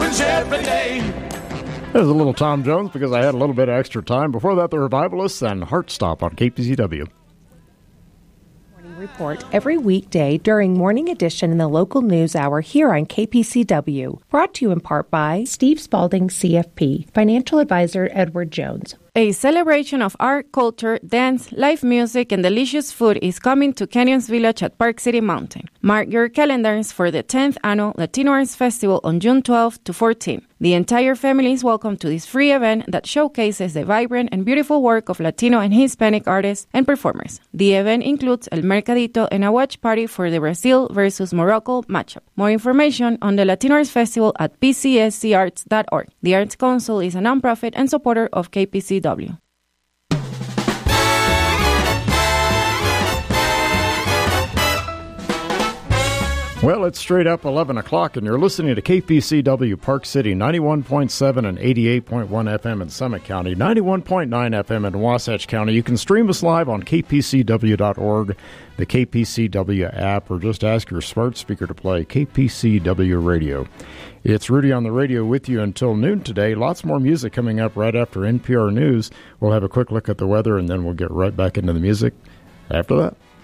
happens every day. There's a little Tom Jones because I had a little bit of extra time. Before that, the Revivalists and Heartstop on KPCW. Report every weekday during Morning Edition in the local news hour here on KPCW. Brought to you in part by Steve Spalding, CFP, Financial Advisor Edward Jones. A celebration of art, culture, dance, live music, and delicious food is coming to Canyons Village at Park City Mountain. Mark your calendars for the 10th Annual Latino Arts Festival on June 12 to 14. The entire family is welcome to this free event that showcases the vibrant and beautiful work of Latino and Hispanic artists and performers. The event includes El Mercadito and a watch party for the Brazil versus Morocco matchup. More information on the Latino Arts Festival at pcscarts.org. The Arts Council is a nonprofit and supporter of KPCW. Well, it's straight up 11 o'clock, and you're listening to KPCW Park City, 91.7 and 88.1 FM in Summit County, 91.9 FM in Wasatch County. You can stream us live on kpcw.org, the KPCW app, or just ask your smart speaker to play KPCW Radio. It's Rudy on the radio with you until noon today. Lots more music coming up right after NPR News. We'll have a quick look at the weather, and then we'll get right back into the music after that.